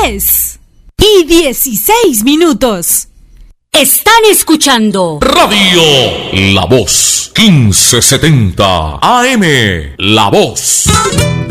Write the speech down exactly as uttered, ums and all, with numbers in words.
diez y dieciséis minutos. Están escuchando Radio La Voz, quince setenta A M, La Voz.